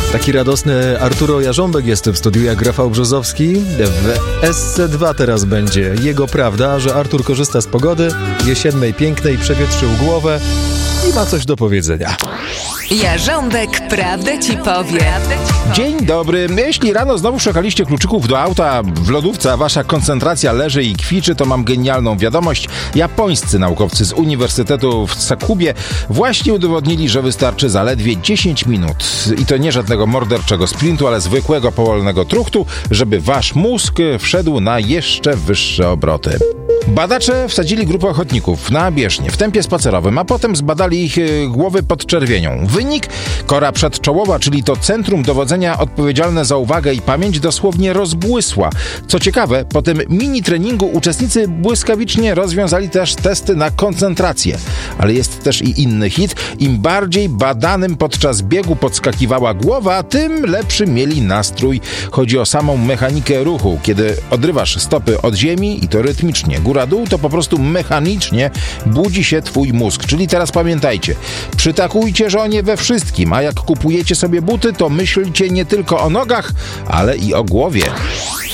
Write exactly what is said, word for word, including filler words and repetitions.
Taki radosny Arturo Jarząbek jest w studiu jak Rafał Brzozowski. W S C dwa teraz będzie jego prawda, że Artur korzysta z pogody, jesiennej, pięknej, przewietrzył głowę i ma coś do powiedzenia. Jarząbek prawdę ci powie. Dzień dobry. Jeśli rano znowu szukaliście kluczyków do auta w lodówce, a wasza koncentracja leży i kwiczy, to mam genialną wiadomość. Japońscy naukowcy z Uniwersytetu w Sakubie właśnie udowodnili, że wystarczy zaledwie dziesięć minut. I to nie żadnego morderczego sprintu, ale zwykłego powolnego truchtu, żeby wasz mózg wszedł na jeszcze wyższe obroty. Badacze wsadzili grupę ochotników na bieżnię w tempie spacerowym, a potem zbadali ich głowy pod czerwienią. Wynik? Kora przedczołowa, czyli to centrum dowodzenia odpowiedzialne za uwagę i pamięć, dosłownie rozbłysła. Co ciekawe, po tym mini treningu uczestnicy błyskawicznie rozwiązali też testy na koncentrację. Ale jest też i inny hit. Im bardziej badanym podczas biegu podskakiwała głowa, tym lepszy mieli nastrój. Chodzi o samą mechanikę ruchu. Kiedy odrywasz stopy od ziemi i to rytmicznie, góra-dół, to po prostu mechanicznie budzi się twój mózg. Czyli teraz pamiętajcie, przytakujcie żonie we wszystkim, a jak kupujecie sobie buty, to myślcie nie tylko o nogach, ale i o głowie.